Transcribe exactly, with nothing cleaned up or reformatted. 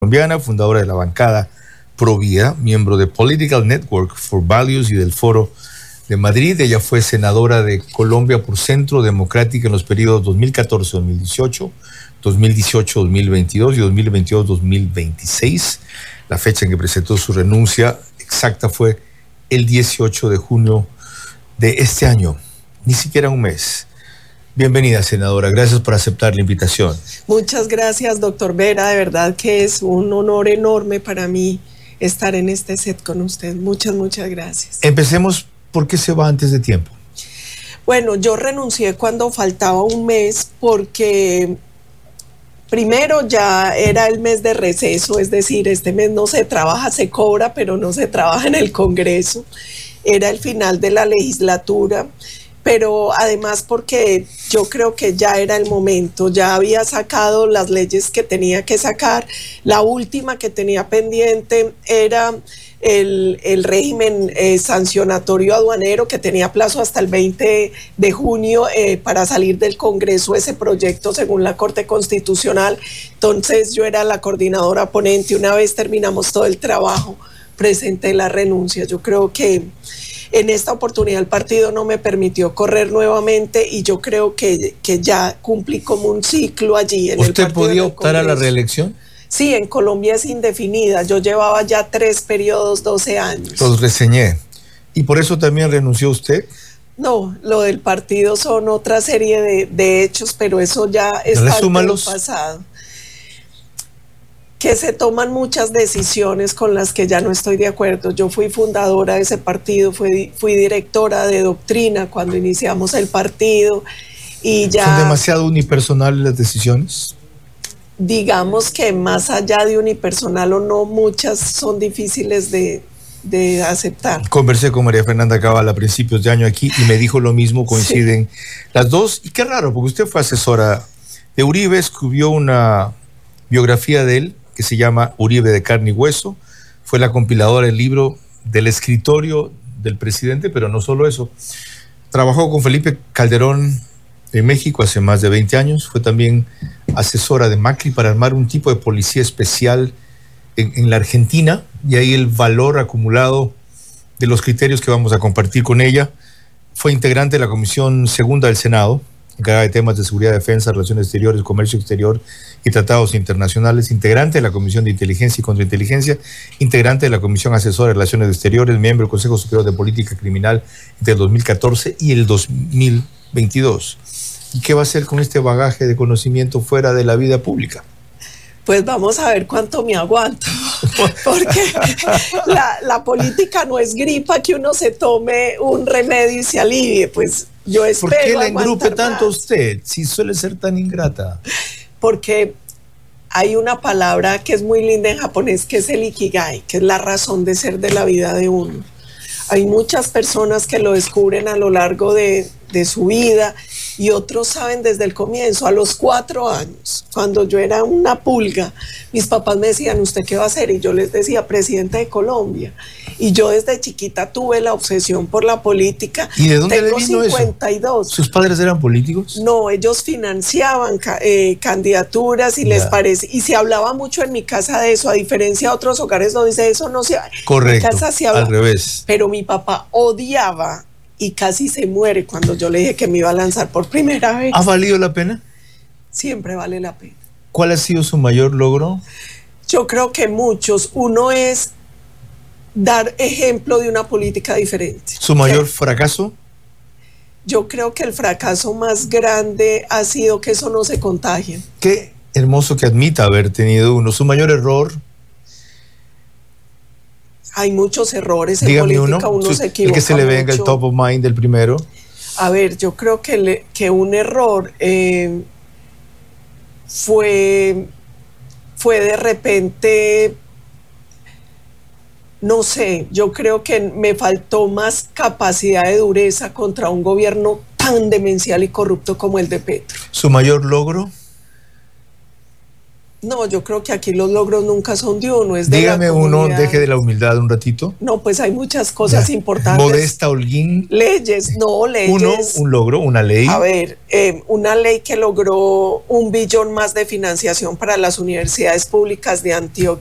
Colombiana, fundadora de la bancada Provida, miembro de Political Network for Values y del Foro de Madrid. Ella fue senadora de Colombia por Centro Democrática en los periodos dos mil catorce a dos mil dieciocho, dos mil dieciocho a dos mil veintidós y dos mil veintidós a dos mil veintiséis. La fecha en que presentó su renuncia exacta fue el dieciocho de junio de este año, ni siquiera un mes. Bienvenida, senadora. Gracias por aceptar la invitación. Muchas gracias, doctor Vera. De verdad que es un honor enorme para mí estar en este set con usted. Muchas, muchas gracias. Empecemos. ¿Por qué se va antes de tiempo? Bueno, yo renuncié cuando faltaba un mes porque primero ya era el mes de receso, es decir, este mes no se trabaja, se cobra, pero no se trabaja en el Congreso. Era el final de la legislatura. Pero además porque yo creo que ya era el momento, ya había sacado las leyes que tenía que sacar. La última que tenía pendiente era el, el régimen eh, sancionatorio aduanero, que tenía plazo hasta el veinte de junio eh, para salir del Congreso ese proyecto según la Corte Constitucional. Entonces yo era la coordinadora ponente. Una vez terminamos todo el trabajo, presenté la renuncia. Yo creo que en esta oportunidad el partido no me permitió correr nuevamente y yo creo que, que ya cumplí como un ciclo allí. En ¿Usted el podía optar a la reelección? Sí, en Colombia es indefinida. Yo llevaba ya tres periodos, doce años. Los reseñé. ¿Y por eso también renunció usted? No, lo del partido son otra serie de, de hechos, pero eso ya es parte del pasado. Que se toman muchas decisiones con las que ya no estoy de acuerdo. Yo fui fundadora de ese partido, fui, fui directora de doctrina cuando iniciamos el partido y ya... ¿Son demasiado unipersonales las decisiones? Digamos que más allá de unipersonal o no, muchas son difíciles de, de aceptar. Conversé con María Fernanda Cabal a principios de año aquí y me dijo lo mismo, coinciden sí. las dos. Y qué raro, porque usted fue asesora de Uribe, escribió una biografía de él, que se llama Uribe de carne y hueso, fue la compiladora del libro del escritorio del presidente, pero no solo eso. Trabajó con Felipe Calderón en México hace más de veinte años, fue también asesora de Macri para armar un tipo de policía especial en, en la Argentina, y ahí el valor acumulado de los criterios que vamos a compartir con ella. Fue integrante de la Comisión Segunda del Senado, encargada de temas de seguridad, defensa, relaciones exteriores, comercio exterior y tratados internacionales, integrante de la Comisión de Inteligencia y Contrainteligencia, integrante de la Comisión Asesora de Relaciones Exteriores, miembro del Consejo Superior de Política Criminal entre el dos mil catorce y el dos mil veintidós. ¿Y qué va a hacer con este bagaje de conocimiento fuera de la vida pública? Pues vamos a ver cuánto me aguanto, porque la, la política no es gripa que uno se tome un remedio y se alivie, pues yo espero. ¿Por qué la engrupe tanto usted, si suele ser tan ingrata? Porque hay una palabra que es muy linda en japonés, que es el ikigai, que es la razón de ser de la vida de uno. Hay muchas personas que lo descubren a lo largo de, de su vida y otros saben desde el comienzo. A los cuatro años, cuando yo era una pulga, mis papás me decían, ¿usted qué va a hacer? Y yo les decía, presidenta de Colombia. Y yo desde chiquita tuve la obsesión por la política. ¿Y de dónde Tengo le vino cincuenta y dos. eso? ¿Sus padres eran políticos? No, ellos financiaban eh, candidaturas y yeah. les parece, y se hablaba mucho en mi casa de eso, a diferencia de otros hogares donde dice eso no se habla. Correcto, en mi casa se habla, al revés. Pero mi papá odiaba y casi se muere cuando yo le dije que me iba a lanzar por primera vez. ¿Ha valido la pena? Siempre vale la pena. ¿Cuál ha sido su mayor logro? Yo creo que muchos. Uno es dar ejemplo de una política diferente. ¿Su mayor ¿Qué? fracaso? Yo creo que el fracaso más grande ha sido que eso no se contagie. Qué hermoso que admita haber tenido uno. ¿Su mayor error? Hay muchos errores en Dígame política, uno, uno su, se equivoca el que se le mucho. venga el top of mind del primero. A ver, yo creo que, le, que un error eh, fue, fue de repente, no sé, yo creo que me faltó más capacidad de dureza contra un gobierno tan demencial y corrupto como el de Petro. ¿Su mayor logro? No, yo creo que aquí los logros nunca son de uno, es de Dígame la uno, comunidad. deje de la humildad un ratito. No, pues hay muchas cosas Ya. importantes. Modesta Holguín. Leyes, no, leyes. Uno, un logro, una ley. A ver, eh, una ley que logró un billón más de financiación para las universidades públicas de Antioquia.